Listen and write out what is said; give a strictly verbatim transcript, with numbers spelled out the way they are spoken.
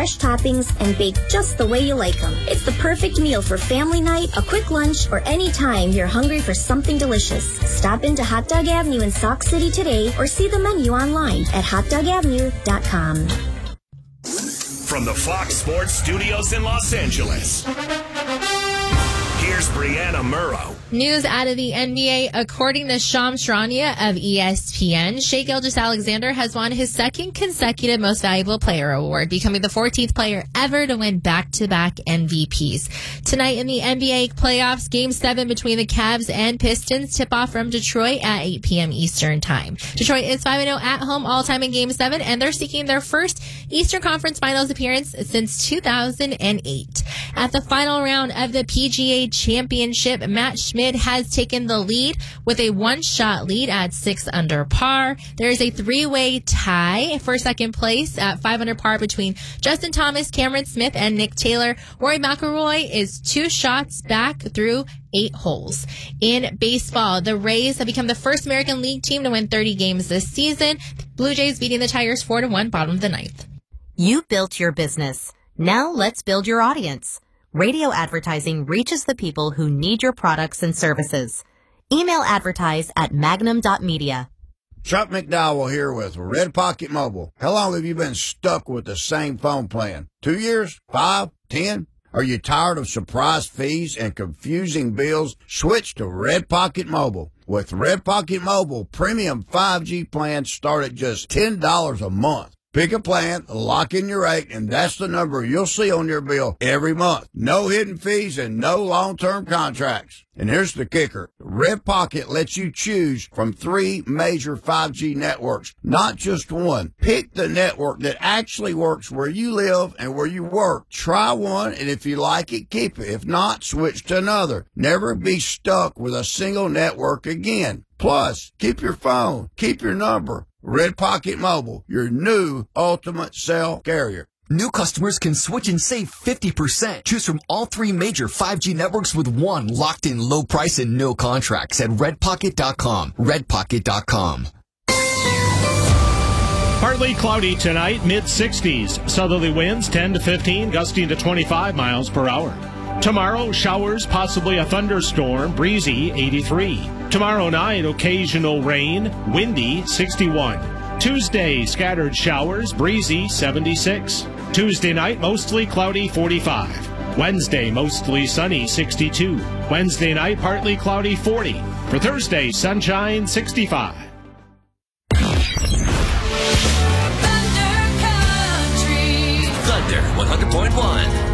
fresh toppings and baked just the way you like them. It's the perfect meal for family night, a quick lunch, or any time you're hungry for something delicious. Stop into Hot Dog Avenue in Sauk City today or see the menu online at hot dog avenue dot com. From the Fox Sports Studios in Los Angeles, here's Brianna Murrow. News out of the N B A. According to Shams Charania of E S P N, Shai Gilgeous-Alexander has won his second consecutive Most Valuable Player award, becoming the fourteenth player ever to win back-to-back M V Ps. Tonight in the N B A playoffs, Game seven between the Cavs and Pistons tip off from Detroit at eight p.m. Eastern Time. Detroit is five and oh at home all-time in Game seven, and they're seeking their first Eastern Conference Finals appearance since two thousand eight. At the final round of the P G A Championship, Matt Schmidt has taken the lead with a one-shot lead at six under par. There is a three-way tie for second place at five under par between Justin Thomas, Cameron Smith, and Nick Taylor. Rory McIlroy is two shots back through eight holes. In baseball, the Rays have become the first American League team to win thirty games this season. Blue Jays beating the Tigers four to one, bottom of the ninth. You built your business. Now let's build your audience. Radio advertising reaches the people who need your products and services. Email advertise at magnum dot media. Chuck McDowell here with Red Pocket Mobile. How long have you been stuck with the same phone plan? Two years? Five? Ten? Are you tired of surprise fees and confusing bills? Switch to Red Pocket Mobile. With Red Pocket Mobile, premium five G plans start at just ten dollars a month. Pick a plan, lock in your rate, and that's the number you'll see on your bill every month. No hidden fees and no long-term contracts. And here's the kicker. Red Pocket lets you choose from three major five G networks, not just one. Pick the network that actually works where you live and where you work. Try one, and if you like it, keep it. If not, switch to another. Never be stuck with a single network again. Plus, keep your phone, keep your number. Red Pocket Mobile, your new ultimate cell carrier. New customers can switch and save fifty percent. Choose from all three major five G networks with one locked-in low price and no contracts at red pocket dot com. red pocket dot com. Partly cloudy tonight, mid sixties. Southerly winds ten to fifteen, gusting to twenty-five miles per hour. Tomorrow, showers, possibly a thunderstorm, breezy, eighty-three. Tomorrow night, occasional rain, windy, sixty-one. Tuesday, scattered showers, breezy, seventy-six. Tuesday night, mostly cloudy, forty-five. Wednesday, mostly sunny, sixty-two. Wednesday night, partly cloudy, forty. For Thursday, sunshine, sixty-five. Thunder Country. Thunder one hundred point one.